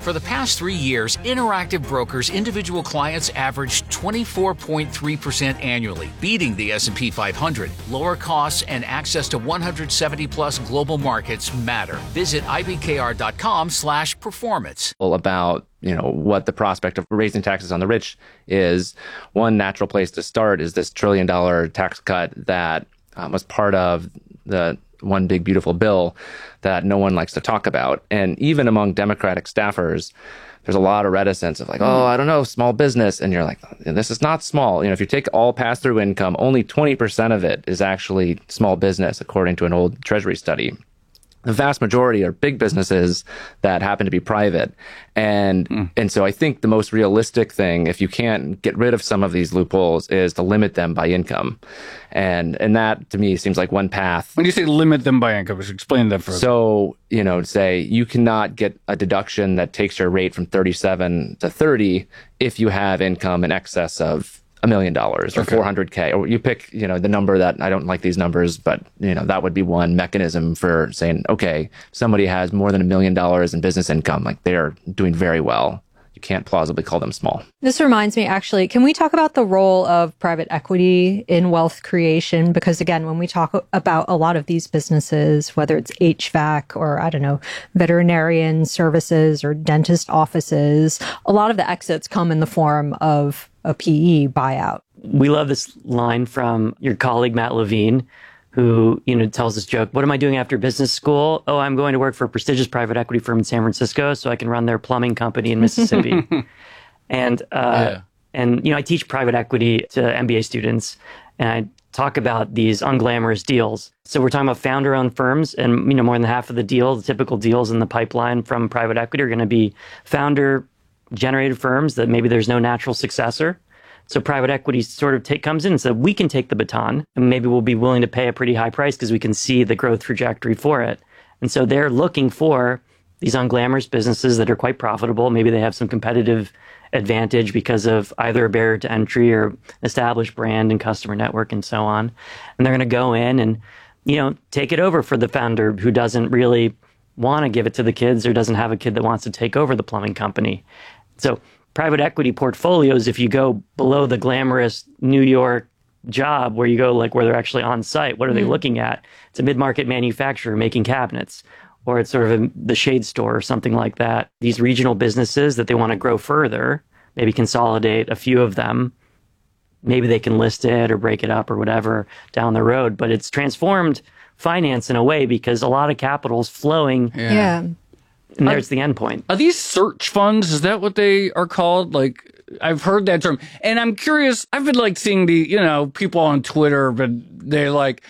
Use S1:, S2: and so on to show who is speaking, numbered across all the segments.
S1: For the past 3 years, Interactive Brokers individual clients averaged 24.3% annually, beating the S&P 500. Lower costs and access to 170-plus global markets matter. Visit ibkr.com/performance.
S2: About what the prospect of raising taxes on the rich is. One natural place to start is this $1 trillion tax cut that was part of the One Big Beautiful Bill that no one likes to talk about. And even among Democratic staffers, there's a lot of reticence of I don't know, small business. And you're like, this is not small. If you take all pass-through income, only 20% of it is actually small business, according to an old Treasury study. The vast majority are big businesses that happen to be private. And so I think the most realistic thing, if you can't get rid of some of these loopholes, is to limit them by income. And that, to me, seems like one path.
S3: When you say limit them by income, explain that further.
S2: So, say you cannot get a deduction that takes your rate from 37 to 30 if you have income in excess of $1 million or $400K, or you pick, the number that I don't like these numbers, but that would be one mechanism for saying, okay, somebody has more than $1 million in business income, like they're doing very well. You can't plausibly call them small.
S4: This reminds me, actually, can we talk about the role of private equity in wealth creation? Because again, when we talk about a lot of these businesses, whether it's HVAC or, veterinarian services or dentist offices, a lot of the exits come in the form of a PE buyout.
S5: We love this line from your colleague, Matt Levine, who, tells this joke. What am I doing after business school? Oh, I'm going to work for a prestigious private equity firm in San Francisco so I can run their plumbing company in Mississippi. And I teach private equity to MBA students, and I talk about these unglamorous deals. So we're talking about founder-owned firms, and, more than half of the typical deals in the pipeline from private equity are going to be founder-generated firms that maybe there's no natural successor. So private equity sort of comes in and says, we can take the baton, and maybe we'll be willing to pay a pretty high price because we can see the growth trajectory for it. And so they're looking for these unglamorous businesses that are quite profitable. Maybe they have some competitive advantage because of either a barrier to entry or established brand and customer network and so on. And they're going to go in and, take it over for the founder who doesn't really want to give it to the kids or doesn't have a kid that wants to take over the plumbing company. So private equity portfolios, if you go below the glamorous New York job where you go where they're actually on site, what are they looking at? It's a mid-market manufacturer making cabinets, or it's sort of the Shade Store or something like that. These regional businesses that they want to grow further, maybe consolidate a few of them. Maybe they can list it or break it up or whatever down the road. But it's transformed finance in a way because a lot of capital is flowing.
S4: Yeah.
S5: And there's the end point.
S3: Are these search funds? Is that what they are called? I've heard that term. And I'm curious, I've been seeing the, people on Twitter, but they're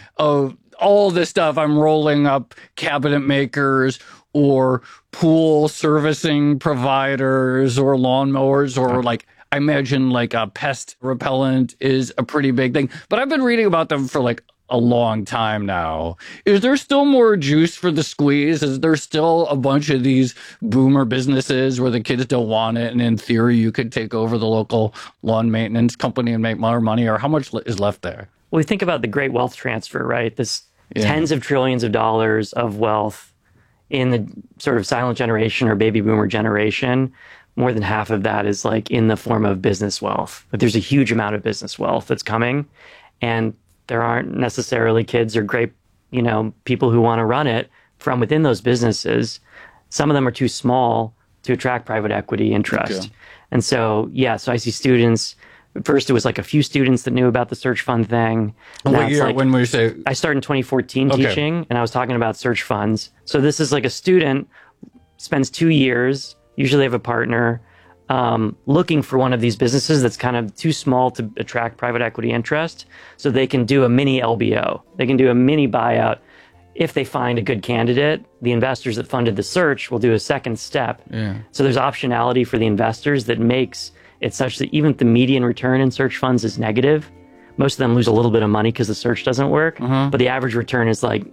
S3: all this stuff. I'm rolling up cabinet makers or pool servicing providers or lawnmowers or I imagine a pest repellent is a pretty big thing. But I've been reading about them for a long time now. Is there still more juice for the squeeze? Is there still a bunch of these boomer businesses where the kids don't want it, and in theory you could take over the local lawn maintenance company and make more money? Or how much is left there?
S5: Well, we think about the great wealth transfer, right? This tens of trillions of dollars of wealth in the sort of silent generation or baby boomer generation. More than half of that is in the form of business wealth. But there's a huge amount of business wealth that's coming, and there aren't necessarily kids or great, people who want to run it from within those businesses. Some of them are too small to attract private equity interest. Okay. And so, so I see students. First, it was a few students that knew about the search fund thing.
S3: What year? When we say?
S5: I started in 2014 teaching, and I was talking about search funds. So this is a student spends 2 years, usually have a partner, looking for one of these businesses that's kind of too small to attract private equity interest, so they can do a mini LBO. They can do a mini buyout. If they find a good candidate, the investors that funded the search will do a second step. Yeah. So there's optionality for the investors that makes it such that even if the median return in search funds is negative, most of them lose a little bit of money because the search doesn't work. But the average return is low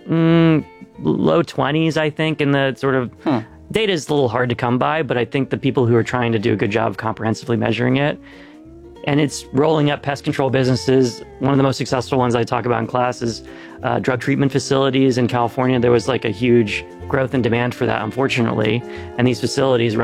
S5: 20s, I think, in the sort of... Data is a little hard to come by, but I think the people who are trying to do a good job of comprehensively measuring it, and it's rolling up pest control businesses. One of the most successful ones I talk about in class is drug treatment facilities in California. There was a huge growth in demand for that, unfortunately, and these facilities